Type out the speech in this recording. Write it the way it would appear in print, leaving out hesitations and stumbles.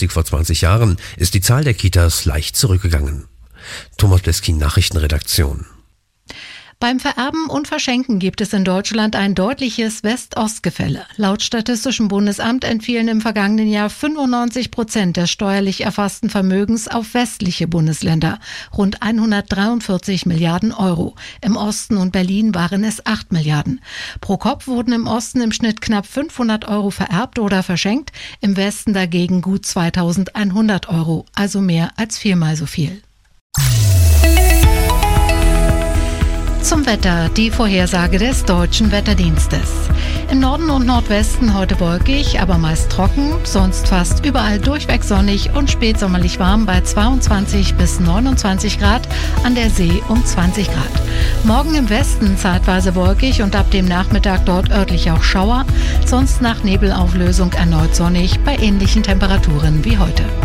Statistik vor 20 Jahren ist die Zahl der Kitas leicht zurückgegangen. Thomas Bleskin, Nachrichtenredaktion. Beim Vererben und Verschenken gibt es in Deutschland ein deutliches West-Ost-Gefälle. Laut Statistischem Bundesamt entfielen im vergangenen Jahr 95% des steuerlich erfassten Vermögens auf westliche Bundesländer. Rund 143 Milliarden Euro. Im Osten und Berlin waren es 8 Milliarden. Pro Kopf wurden im Osten im Schnitt knapp 500 Euro vererbt oder verschenkt, im Westen dagegen gut 2100 Euro, also mehr als viermal so viel. Zum Wetter, die Vorhersage des Deutschen Wetterdienstes. Im Norden und Nordwesten heute wolkig, aber meist trocken, sonst fast überall durchweg sonnig und spätsommerlich warm bei 22 bis 29 Grad, an der See um 20 Grad. Morgen im Westen zeitweise wolkig und ab dem Nachmittag dort örtlich auch Schauer, sonst nach Nebelauflösung erneut sonnig bei ähnlichen Temperaturen wie heute.